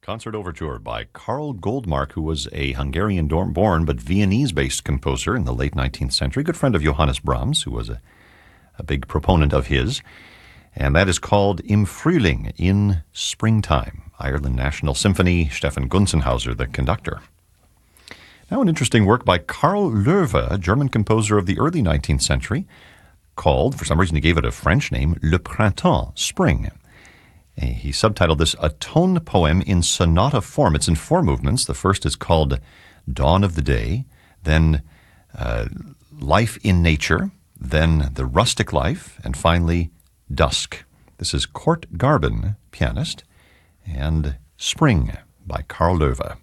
Concert Overture by Karl Goldmark, who was a Hungarian-born but Viennese-based composer in the late 19th century, good friend of Johannes Brahms, who was a big proponent of his. And that is called Im Frühling, in Springtime. Ireland National Symphony, Stefan Gunzenhauser, the conductor. Now an interesting work by Karl Loewe, a German composer of the early 19th century, called, for some reason he gave it a French name, Le Printemps, Spring. He subtitled this a tone poem in sonata form. It's in four movements. The first is called Dawn of the Day, then Life in Nature, then The Rustic Life, and finally Dusk. This is Kurt Garben, pianist, and Spring by Karl Loewe.